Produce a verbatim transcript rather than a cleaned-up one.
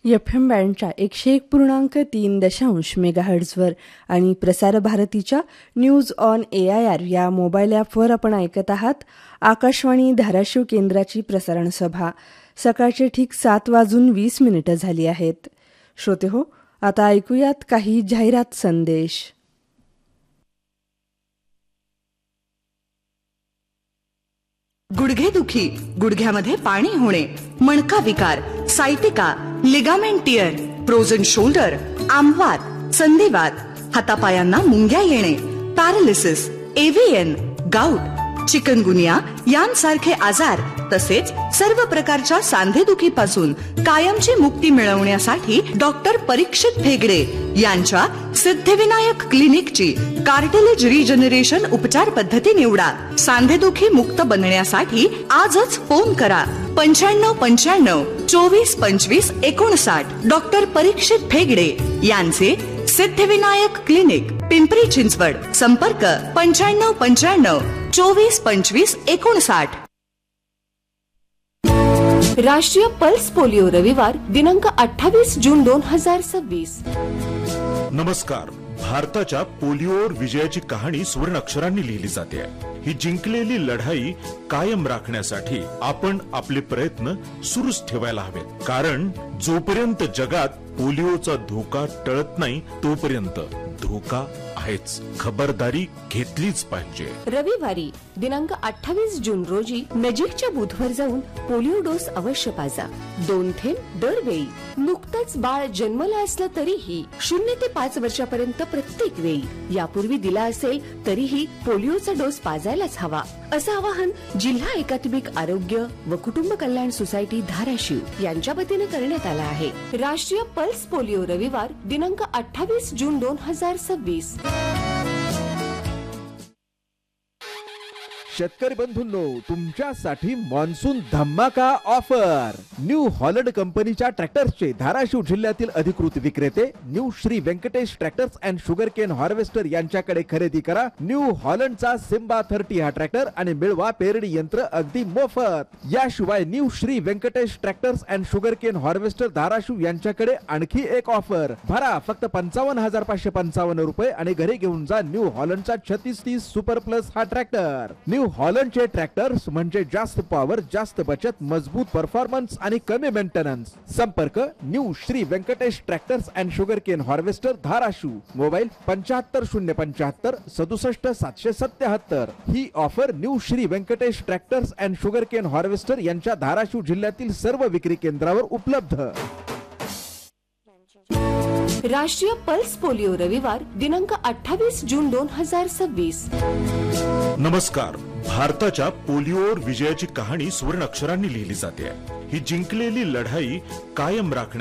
F M बँडच्या एकशे एक पूर्णांक तीन दशांश मेगाहर्ट्झवर आणि प्रसार भारतीच्या news on A I R या मोबाईल ॲपवर आपण ऐकत आहात आकाशवाणी धाराशिव केंद्राची प्रसारण सभा. सकाळचे ठीक सात वाजून वीस मिनिटं झाली आहेत. श्रोते हो, आता ऐकूयात काही जाहिरात संदेश. गुडघेदुखी, गुडघ्यामध्ये पाणी होणे, मणका विकार, sciatica, ligament tier, frozen shoulder, आमवात, संधिवात, हातापायांना मुंग्या येणे, पॅरालिसिस, एव्हीएन, गाऊट, चिकनगुनिया यांसारखे आजार तसेच सर्व प्रकारच्या सांधेदुखीपासून कायमची मुक्ती मिळवण्यासाठी डॉक्टर परीक्षित भेगडे यांच्या सिद्धिविनायक क्लिनिकची कार्टिलेज रिजनरेशन उपचार पद्धती निवडा. सांधेदुखी मुक्त बनण्यासाठी आजच फोन करा पंच्याण्णव पंच्याण्णव चोवीस पंचवीस एकोणसाठ. डॉक्टर परीक्षित भेगडे यांचे सिद्धिविनायक क्लिनिक, पिंपरी चिंचवड. संपर्क पंच्याण्णव पंच्याण्णव चोवीस पंचवीस एकोणसाठ. राष्ट्रीय पल्स पोलिओ रविवार दिनांक अठ्ठावीस जून दोन हजार सव्वीस. नमस्कार. भारताच्या पोलिओवर विजयाची कहाणी सुवर्ण अक्षरांनी लिहिली जाते. ही जिंकलेली लढाई कायम राखण्यासाठी आपण आपले प्रयत्न सुरूच ठेवायला हवेत, कारण जोपर्यंत जगात पोलिओचा धोका टळत नाही तोपर्यंत धोका आहेच. खबरदारी घेतलीच पाहिजे. रविवारी दिनांक अठ्ठावीस जून रोजी नजीकच्या बूथवर जाऊन पोलिओ डोस अवश्य पाजा. दोन थेंब दरवेळी. नुकतंच बाळ जन्मलं असलं तरीही शून्य ते पाच वर्षापर्यंत प्रत्येक वेळी. यापूर्वी दिला असेल तरीही पोलिओचा डोस पाजायलाच हवा, असं आवाहन जिल्हा एकात्मिक आरोग्य व कुटुंब कल्याण सोसायटी धाराशिव यांच्या वतीने करण्यात आलं आहे. राष्ट्रीय पल्स पोलिओ रविवार दिनांक अठ्ठावीस जून दोन हजार सव्वीस. शेतकरी बंधूंनो, तुमच्यासाठी मान्सून धमाका ऑफर. न्यू हॉलंड कंपनीच्या ट्रॅक्टर्सचे धाराशिव जिल्ह्यातील अधिकृत विक्रेते new Shri Venkatesh tractors and sugar cane harvester यांच्याकडे खरेदी करा. न्यू हॉलंडचा सिम्बा थर्टी हा ट्रॅक्टर आणि मिळवा पेरणी यंत्र अगदी मोफत. याशिवाय new Shri Venkatesh tractors and sugar cane harvester Dharashiv यांच्याकडे आणखी एक ऑफर. भरा फक्त पंचावन्न हजार पाचशे पंचावन्न रुपये आणि घरी घेऊन जा न्यू हॉलंडचा छत्तीस तीस सुपर प्लस हा ट्रॅक्टर. न्यू हॉलंडचे ट्रॅक्टर्स म्हणजे जास्त पॉवर, जास्त बचत, मजबूत परफॉर्मन्स आणि कमी मेंटेनन्स. संपर्क new Shri Venkatesh tractors and sugar cane harvester Dharashiv. Mobile पंच्याहत्तर शून्य पंच्याहत्तर सदुसष्ट सातशे सत्याहत्तर. ही offer new Shri Venkatesh tractors and sugar cane harvester यांच्या धाराशिव जिल्ह्यातील सर्व विक्री केंद्रावर उपलब्ध. राष्ट्रीय पल्स पोलिओ रविवार दिनांक अठ्ठावीस जून दोन हजार सव्वीस. नमस्कार. भारताच्या पोलिओवर विजयाची कहाणी सुवर्ण अक्षरांनी लिहिली जाते. ही जिंकलेली लढाई कायम राखण्यासाठी